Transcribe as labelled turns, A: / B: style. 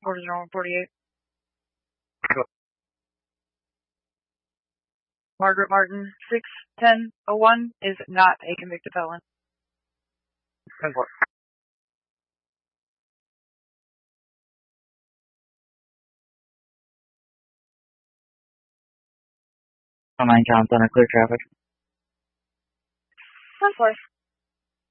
A: Quarter 148. Margaret Martin, 61001, is not a convicted felon.
B: 10-4.
C: Johnson, clear traffic.
A: 10-4.